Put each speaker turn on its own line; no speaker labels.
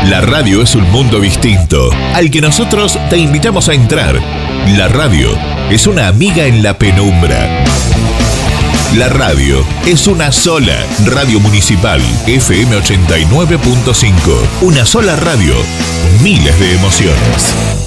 La radio es un mundo distinto, al que nosotros te invitamos a entrar. La radio es una amiga en la penumbra. La radio es una sola. Radio Municipal FM 89.5. Una sola radio. Miles de emociones.